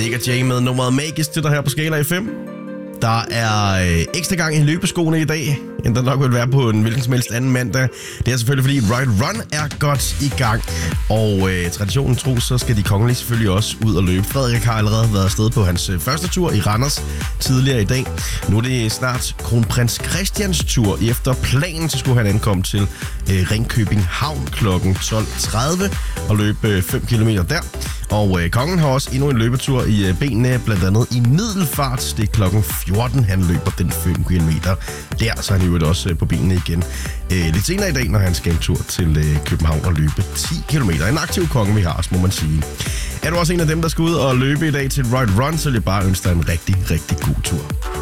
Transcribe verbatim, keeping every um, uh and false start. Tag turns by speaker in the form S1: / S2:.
S1: Nick og Jay med nummeret Magisk til dig her på Skala F M. Der er øh, ekstra gang i løbeskoene i dag, end der nok vil være på en hvilken som helst anden mandag. Det er selvfølgelig fordi Ride Run er godt i gang, og øh, traditionen tro, så skal de kongelige selvfølgelig også ud og løbe. Frederik har allerede været afsted på hans øh, første tur i Randers tidligere i dag. Nu er det snart kronprins Christians tur. Efter planen, så skulle han ankomme til øh, Ringkøbing Havn klokken tolv tredive og løbe øh, fem kilometer der. Og øh, kongen har også endnu en løbetur i øh, benene, blandt andet i Middelfart. Det er klokken fjorten, han løber den fem kilometer der, så han jo også øh, på benene igen øh, lidt senere i dag, når han skal en tur til øh, København og løbe ti kilometer. En aktiv konge, vi har også, må man sige. Er du også en af dem, der skal ud og løbe i dag til Ride Run, så vil jeg bare ønske dig en rigtig, rigtig god tur.